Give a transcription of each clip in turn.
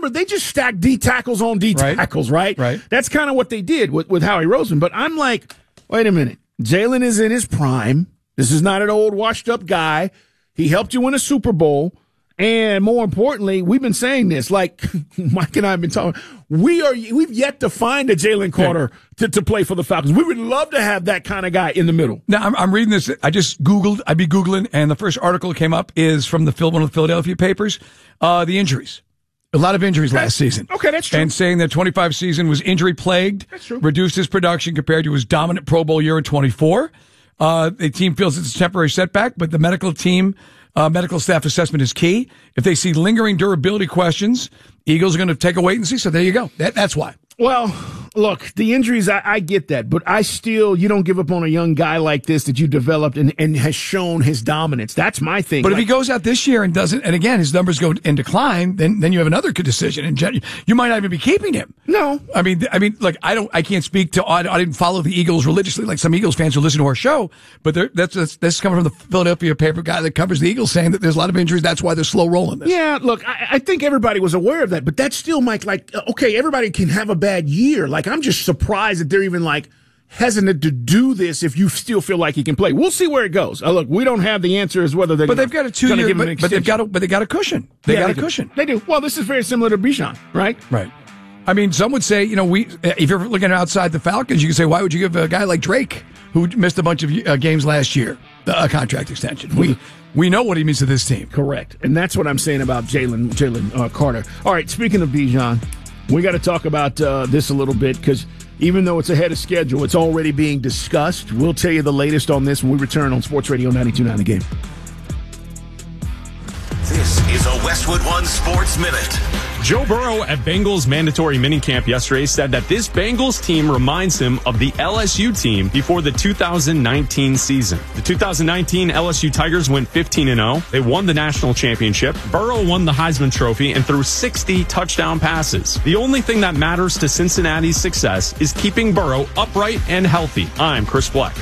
they just stack D tackles on D tackles, right? Right. That's kind of what they did with Howie Roseman. But I'm like, wait a minute. Jalen is in his prime. This is not an old washed up guy. He helped you win a Super Bowl. And more importantly, we've been saying this, like Mike and I have been talking. We've yet to find a Jalen Carter to play for the Falcons. We would love to have that kind of guy in the middle. Now, I'm reading this. I'd be Googling, and the first article that came up is from one of the Philadelphia papers. The injuries. A lot of injuries last season. Okay, that's true. And saying that 25 season was injury plagued. That's true. Reduced his production compared to his dominant Pro Bowl year in 24. The team feels it's a temporary setback, but the medical staff assessment is key. If they see lingering durability questions, Eagles are going to take a wait and see. So there you go. That's why. Well, look, the injuries, I get that, but you don't give up on a young guy like this that you developed and has shown his dominance. That's my thing. But if he goes out this year and doesn't, and again, his numbers go in decline, then you have another decision. And you might not even be keeping him. No. I mean, like, I can't speak to, I didn't follow the Eagles religiously like some Eagles fans who listen to our show, but this is coming from the Philadelphia paper guy that covers the Eagles saying that there's a lot of injuries. That's why they're slow rolling this. Yeah, look, I think everybody was aware of that, but that's still, Mike, like, okay, everybody can have a bad year. Like, I'm just surprised that they're even like hesitant to do this if you still feel like he can play. We'll see where it goes. Look, we don't have the answer as whether they're But they've got a 2-year, but they've got a cushion. They got a cushion. They do. Well, this is very similar to Bijan, right? Right. I mean, some would say, if you're looking outside the Falcons, you can say, why would you give a guy like Drake, who missed a bunch of games last year, a contract extension? We know what he means to this team. Correct. And that's what I'm saying about Jalen Carter. All right, speaking of Bijan, we got to talk about this a little bit because even though it's ahead of schedule, it's already being discussed. We'll tell you the latest on this when we return on Sports Radio 92.9 The Game. This is a Westwood One Sports Minute. Joe Burrow at Bengals mandatory minicamp yesterday said that this Bengals team reminds him of the LSU team before the 2019 season. The 2019 LSU Tigers went 15-0. They won the national championship. Burrow won the Heisman Trophy and threw 60 touchdown passes. The only thing that matters to Cincinnati's success is keeping Burrow upright and healthy. I'm Chris Black.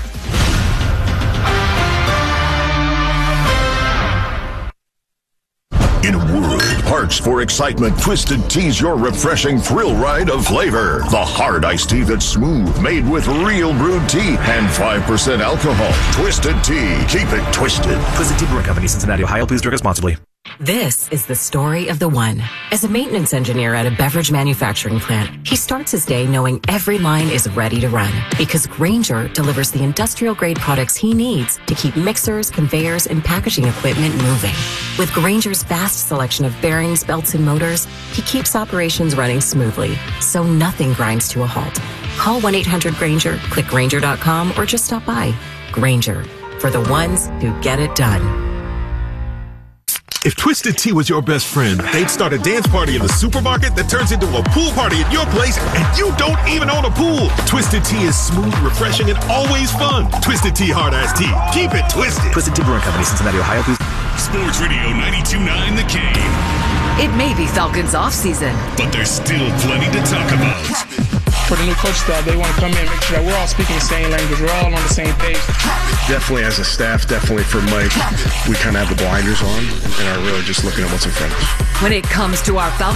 In a world parched for excitement, Twisted Tea's your refreshing thrill ride of flavor. The hard iced tea that's smooth, made with real brewed tea and 5% alcohol. Twisted Tea. Keep it twisted. Twisted Tea Brewing Company, Cincinnati, Ohio. Please drink responsibly. This is the story of the one. As a maintenance engineer at a beverage manufacturing plant, he starts his day knowing every line is ready to run because Grainger delivers the industrial-grade products he needs to keep mixers, conveyors, and packaging equipment moving. With Grainger's vast selection of bearings, belts, and motors, he keeps operations running smoothly, so nothing grinds to a halt. Call 1-800-GRAINGER, click Grainger.com, or just stop by. Grainger, for the ones who get it done. If Twisted Tea was your best friend, they'd start a dance party in the supermarket that turns into a pool party at your place, and you don't even own a pool. Twisted Tea is smooth, refreshing, and always fun. Twisted Tea Hard Iced Tea. Keep it twisted. Twisted Tea Brewing Company, Cincinnati, Ohio. Please. Sports Radio 92.9 The Game. It may be Falcons off-season, but there's still plenty to talk about. For the new coach staff, they want to come in and make sure that we're all speaking the same language. We're all on the same page. Definitely as a staff, definitely for Mike, we kind of have the blinders on and are really just looking at what's in front of us. When it comes to our Falcons